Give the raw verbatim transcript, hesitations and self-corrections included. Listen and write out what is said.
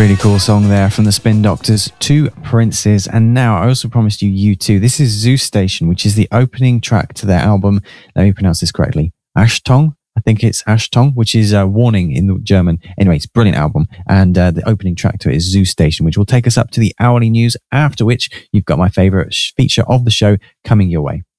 Really cool song there from the Spin Doctors, Two Princes. And now I also promised you U two. This is Zeus Station, which is the opening track to their album. Let me pronounce this correctly. Achtung. I think it's Achtung, which is a warning in the German. Anyway, it's a brilliant album. And uh, the opening track to it is Zeus Station, which will take us up to the hourly news, after which you've got my favorite feature of the show coming your way.